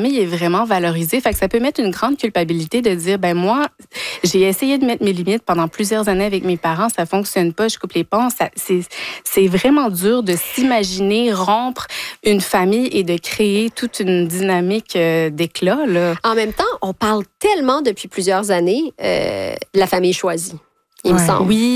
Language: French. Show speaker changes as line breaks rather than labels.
famille est vraiment valorisée. Fait que ça peut mettre une grande culpabilité de dire, ben moi, j'ai essayé de mettre mes limites pendant plusieurs années avec mes parents, ça fonctionne pas, je coupe les ponts. C'est vraiment dur de s'imaginer rompre une famille et de créer toute une dynamique d'éclat, là.
En même temps, on parle tellement depuis plusieurs années de la famille choisie, il me semble.
Oui.